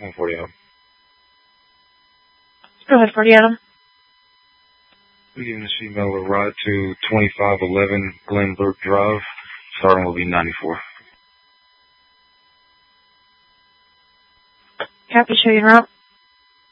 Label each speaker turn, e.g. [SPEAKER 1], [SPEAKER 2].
[SPEAKER 1] 140 Adam.
[SPEAKER 2] Go ahead, 40 Adam.
[SPEAKER 1] We're giving this female a ride to 2511 Glenbrook Drive. Starting will be 94.
[SPEAKER 2] Copy, show you en route.